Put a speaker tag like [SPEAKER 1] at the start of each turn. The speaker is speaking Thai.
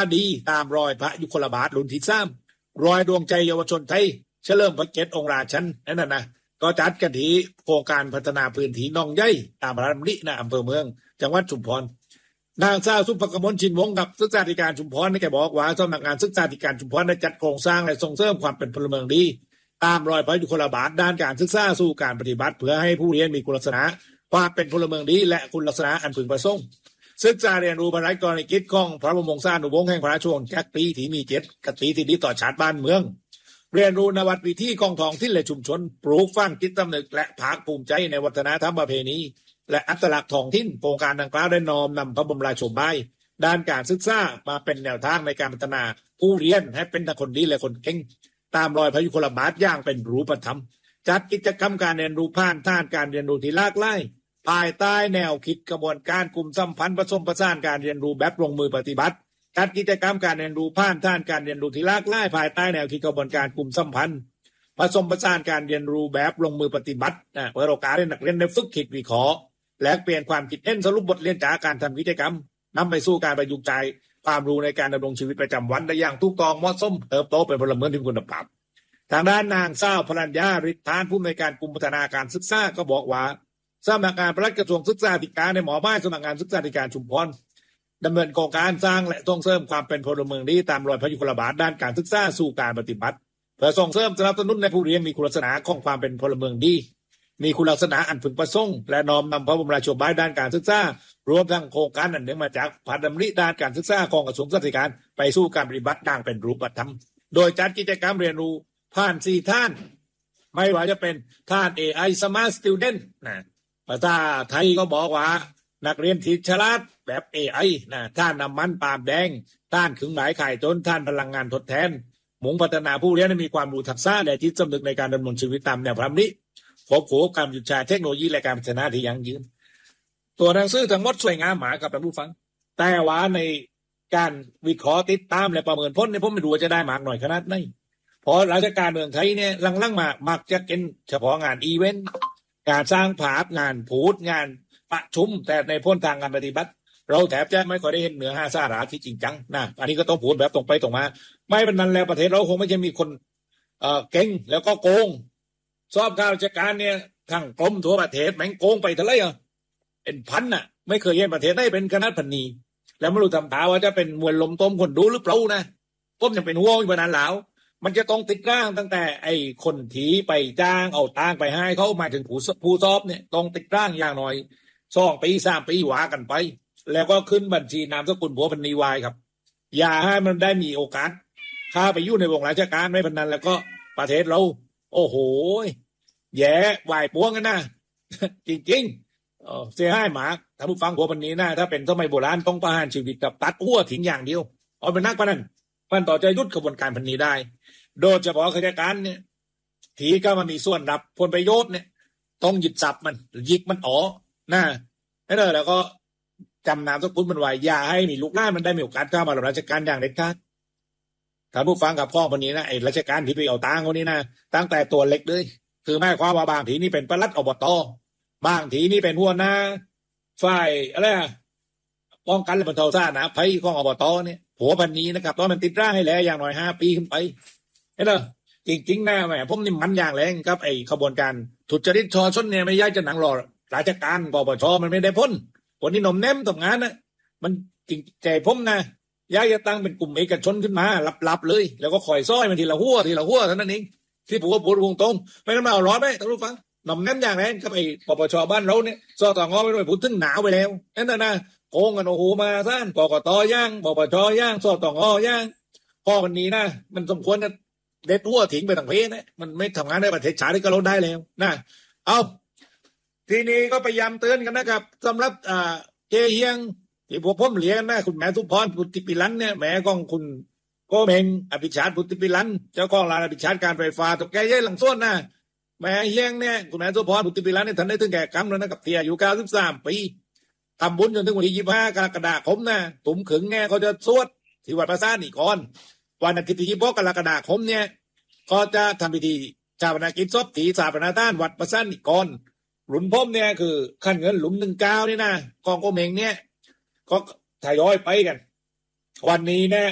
[SPEAKER 1] ดีตามรอยพระยุคลบาทรุ่นที่3รอยดวงใจเยาวชนไทยเฉลิมพระเกียรติองค์ราชันนั่นนะก็จัดกันที่โครงการพัฒนาพื้นที่หนองใหญ่ตามพระราชดำรินะอำเภอเมืองจังหวัดชุมพรนางสาวสุภกมลชินวงศ์กับศึกษาธิการชุมพรได้แกบอกว่าสำนักงานศึกษาธิการชุมพรได้จัดโครงสร้างและส่งเสริมความเป็นพลเมืองดีตามรอยพระยุคลบาทด้านการศึกษาสู่การปฏิบัติเพื่อให้ผู้เรียนมีคุณลักษณะความเป็นพลเมืองดีและคุณลักษณะอันพึงประสงค์ศึกษาเรียนรู้พระราชกรณียกิจของพระบรมวงศานุวงศ์แห่งพระราชวงศ์จักรีที่มี7กติที่ดีต่อชาติบ้านเมืองเรียนรู้นวัตวิธีของท้องถิ่นและชุมชนปลูกฝังจิตสำนึกและภาคภูมิใจในวัฒนธรรมประเพณีและอัตลักษณ์ท้องถิ่นโครงการดังกล่าวได้น้อมนำพระบรมราโชบายด้านการศึกษามาเป็นแนวทางในการพัฒนาผู้เรียนให้เป็นคนดีและคนเก่งตามรอยพระยุคลบาทอย่างเป็นรูปธรรมจัดกิจกรรมการเรียนรู้ผ่านท่านการเรียนรู้ที่หลากหลายภายใต้แนวคิดกระบวนการกลุ่มสัมพันธ์ผสมผสานการเรียนรู้แบบลงมือปฏิบัติจัดกิจกรรมการเรียนรู้ผ่านท่านการเรียนรู้ที่หลากหลายภายใต้แนวคิดกระบวนการกลุ่มสัมพันธ์ผสมผสานการเรียนรู้แบบลงมือปฏิบัติเพื่อโอกาสให้นักเรียนได้ฝึกคิดวิเคราะห์และเปลี่ยนความคิดเห็นสรุปบทเรียนจากการทำกิจกรรมนำไปสู่การประยุกต์ใช้ความรู้ในการดำรงชีวิตประจำวันได้อย่างถูกต้องเหมาะสมเติบโตเป็นพลเมืองที่มีคุณภาพทางด้านนางสาวพรัญญาฤทธานผู้อำนวยการกลุ่มพัฒนาการศึกษาก็บอกว่าสำนักงานปลัดกระทรวงศึกษาธิการในหมอบ้านสำนักงานศึกษาธิการชุมพรดำเนินโครงการสร้างและส่งเสริมความเป็นพลเมืองดีตามรอยพระยุคลบาทด้านการศึกษาสู่การปฏิบัติเพื่อส่งเสริมสนับสนุนในผู้เรียนมีคุณลักษณะของความเป็นพลเมืองดีมีคุณลักษณะอันพึงประสงค์และน้อมนำพระบรมราโชบายด้านการศึกษารวมทั้งโครงการอันเนื่องมาจากพระดำริด้านการศึกษาของกระทรวงศึกษาธิการไปสู่การปฏิบัติดังเป็นรูปธรรมโดยจัดกิจกรรมเรียนรู้ผ่าน4ท่านไม่ว่าจะเป็นท่าน AI Smart Student นะภาษาไทยก็บอกว่านักเรียนที่ฉลาดแบบ AI นะท่านน้ำมันปาล์มแดงท่านขึงหมายไข่จนท่านพลังงานทดแทนมุ่งพัฒนาผู้เรียนให้มีความรู้ทักษะและจิตสำนึกในการดำรงชีวิตตามแนวพระดำริควบคู่กับการวิจัยเทคโนโลยีและการพัฒนาที่ยั่งยืนตัวหนังสือทั้งหมดสวยงามหมากับท่านผู้ฟังแต่ว่าในการวิเคราะห์ติดตามและประเมินผลเนี่ยผมไม่รู้ว่าจะได้มากหน่อยขนาดไหนเพราะราชการเมืองไทยเนี่ยลังๆมามักจะเป็นเฉพาะงานอีเวนต์การสร้างภาพงานพูดงานประชุมแต่ในพ้นทางการปฏิบัติเราแทบจะไม่ค่อยได้เห็นเนื้อหาสาระที่จริงจังนะอันนี้ก็ต้องพูดแบบตรงไปตรงมาไม่เป็นนั้นแล้วประเทศเราคงไม่จะมีคนเก่งแล้วก็โกงสอบข้าราชการเนี่ยทั้งกรมทั่วประเทศแม่งโกงไปเท่าไหร่เป็นพันน่ะไม่เคยเห็นประเทศได้เป็นขนาดพันนี้แล้วไม่รู้ทำตาว่าจะเป็นมวลลมต้มคนดูหรือเปล่านะผมยังเป็นห่วงอยู่บนนั้นแล้วมันจะต้องติดร่างตั้งแต่ไอ้คนถีไปจ้างเอาตังไปให้เขามาถึงผู้สอบเนี่ยต้องติดร่างอย่างน้อย2 ปี 3 ปีว่ากันไปแล้วก็ขึ้นบัญชีนามสกุลผัวพันนีวายครับอย่าให้มันได้มีโอกาสข้าไปอยู่ในวงราชการไม่พนันแล้วก็ประเทศเราโอ้โหแย่วายป้วงกันนะจริงๆเสียให้หมาถ้าผู้ฟังผัวพันนีนะถ้าเป็นสมัยโบราณต้องประหารชีวิตกับตัดหัวทิ้งอย่างเดียวเอาเป็นนักพนันพันต่อจะยุดกระบวนการพันนีได้โดยเฉพาะข้าราชการเนี่ยทีก็มันมีส่วนรับผลประโยชน์เนี่ยต้องหยิบจับมันยิกมันนะให้เลยแล้วก็จำนามสกุลมันไว้อย่าให้มีลูกหน้ามันได้มีโอกาสเข้ามารับราชการอย่างเด็ดขาดท่านผู้ฟังกับพ่อคนนี้นะไอ้ราชการที่ไปเอาตังคนนี้นะตั้งแต่ตัวเล็กเลยคือไม่ความว่าบางทีนี่เป็นปลัดอบต.บางทีนี่เป็นหัวหน้าฝ่ายอะไรป้องกันและบรรเทาสาธารณภัยของอบต.เนี่ยผัวพันนี้นะครับต้องมันติดร่างให้แล้วอย่างน้อย5 ปีขึ้นไปเห็นไหมจริงๆนะแหมผมนี่มันอย่างแรงครับไอ้ขบวนการทุจริตชชนเนี่ยไม่ย้ายจะหนังรอราชการปปช.มันไม่ได้พ้นคนที่หน่มแนมทำงานนะมันจริงใจผมนะย้ายจะตั้งเป็นกลุ่มเอกชนขึ้นมาลับๆเลยแล้วก็คอยซ้อยมันทีละหัวเท่านั้นเองที่ผมก็พูดตรงๆไม่ต้องมาเอาร้อนไหมท่านผู้ฟังหน่มแนมอย่างแรงครับไอ้ปปช.บ้านเราเนี่ยสตง.ไม่ต้องไปพูดถึงหนาวไปแล้วนั่นนะโกงกันโอ้โหมาซ่านกกต.ย่างปปช.ย่างสตง.ย่างพ่อวันนี้นะมันสมควรจะเด็ดหัวทิ้งไปทั้งเพศนะมันไม่ทำงานในประเทศชาติก็เราได้แล้วนะเอาทีนี้ก็พยายามเตือนกันนะครับสำหรับเจเฮียงที่พวกผมเลี้ยงนะคุณแม่ทุพรพุทธิปิลันเนี่ยแม่ของคุณโกเมงอภิชาติพุทธิปิลันเจ้าของร้านอภิชาติการไฟฟ้าตกแก่ยัยหลังส้นนะแม่เฮียงเนี่ยคุณแม่ทุพรพุทธิปิลันเนี่ยท่านได้ถึงแก่กรรมแล้วนะครับที่อายุ93 ปีทำบุญจนถึงวันที่25 กรกฎาคมนะตุ่มขึงเนี่ยเขาจะสวดที่วัดพระซ่านอีกก่อนวันอาทิตย์ที่26 กรกฎาคมเนี่ยก็จะทำพิธีชาปนกิจศพที่สถาปนาท่านวัดพระซ่านอีกก่อนหลุมพรมเนี่ยคือขั้นเงินหลุม19นี่นะกองโกเมงเนี่ยก็ทยอยไปกันวันนี้เนี่ย